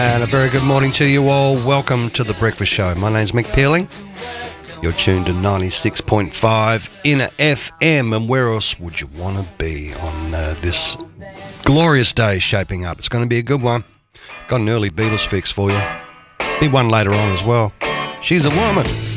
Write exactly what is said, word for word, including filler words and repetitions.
And a very good morning to you all. Welcome to The Breakfast Show. My name's Mick Pearling. You're tuned to ninety-six point five Inner F M. And where else would you want to be on uh, this glorious day shaping up? It's going to be a good one. Got an early Beatles fix for you. Be one later on as well. She's a Woman.